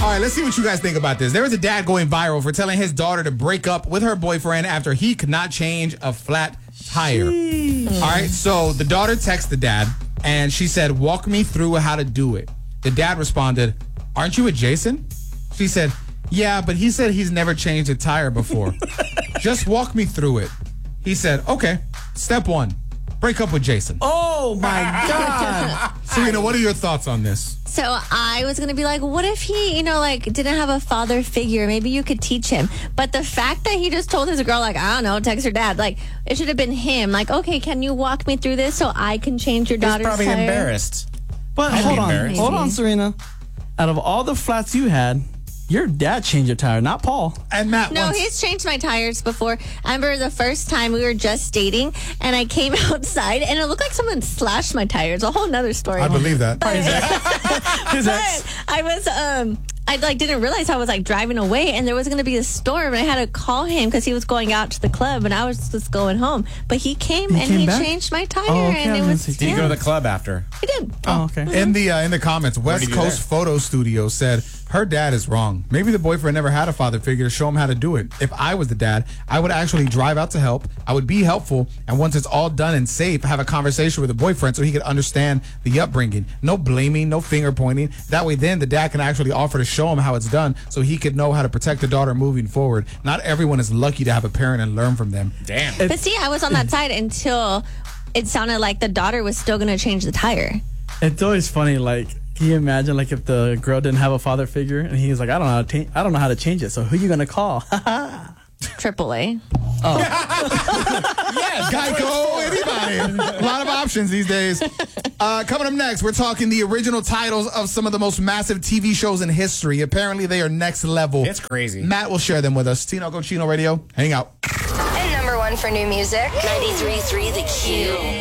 All right, let's see what you guys think about this. There was a dad going viral for telling his daughter to break up with her boyfriend after he could not change a flat tire. All right, so the daughter texted the dad, and she said, "Walk me through how to do it." The dad responded, "Aren't you with Jason?" She said, "Yeah, but he said he's never changed a tire before. Just walk me through it." He said, "Okay, step 1, break up with Jason." Oh, my God. Serena, what are your thoughts on this? So I was going to be like, what if he, didn't have a father figure? Maybe you could teach him. But the fact that he just told his girl, I don't know, text her dad, it should have been him. Okay, can you walk me through this so I can change your daughter's He's probably tire? embarrassed. But hold on, Serena. Out of all the flats you had, your dad changed your tire, not Paul. And Matt No, he's changed my tires before. I remember the first time we were just dating, and I came outside, and it looked like someone slashed my tires. A whole nother story. I believe that. His ex. But I was, I didn't realize I was driving away, and there was going to be a storm, and I had to call him because he was going out to the club, and I was just going home. But he came and he changed my tire, and it was. Did you go to the club after? He did. Oh, okay. In the comments, West Coast Photo Studio said her dad is wrong. Maybe the boyfriend never had a father figure to show him how to do it. If I was the dad, I would actually drive out to help. I would be helpful, and once it's all done and safe, have a conversation with the boyfriend so he could understand the upbringing. No blaming, no finger pointing. That way, then the dad can actually offer to show him how it's done so he could know how to protect the daughter moving forward. Not everyone is lucky to have a parent and learn from them. Damn. But see, I was on that side until it sounded like the daughter was still going to change the tire. It's always funny, can you imagine, if the girl didn't have a father figure and he was like, I don't know how to change it. So who are you gonna call? AAA. Oh. Yes, Geico, anybody. A lot of options these days. Coming up next, we're talking the original titles of some of the most massive TV shows in history. Apparently, they are next level. It's crazy. Matt will share them with us. Tino Cochino Radio. Hang out. And #1 for new music. 93.3 The Q.